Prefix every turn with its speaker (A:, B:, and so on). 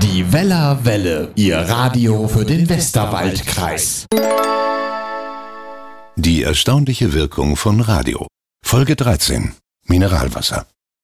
A: Die Weller Welle, Ihr Radio für den Westerwaldkreis.
B: Die erstaunliche Wirkung von Radio. Folge 13. Mineralwasser.